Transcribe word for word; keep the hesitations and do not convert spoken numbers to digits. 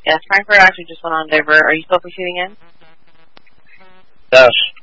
Yes, Frankfurt actually just went on divert. Are you still proceeding in? Yes.